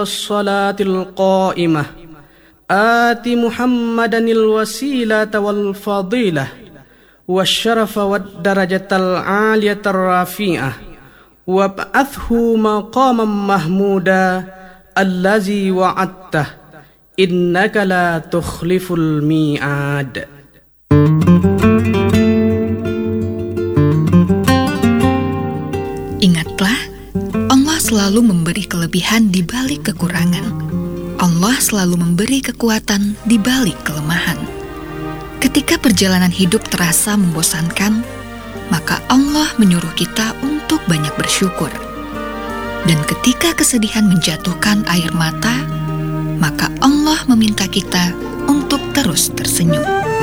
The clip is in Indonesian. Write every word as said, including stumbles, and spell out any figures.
الصلاة القائمة آت محمدا الوسيلة والفضيلة والشرف والدرجة العالية الرفيعة وابعثه مقاما محمودا الذي وعدته إنك لا تخلف الميعاد. Ingatlah, Allah selalu memberi kelebihan di balik kekurangan. Allah selalu memberi kekuatan di balik kelemahan. Ketika perjalanan hidup terasa membosankan, maka Allah menyuruh kita untuk banyak bersyukur. Dan ketika kesedihan menjatuhkan air mata, maka Allah meminta kita untuk terus tersenyum.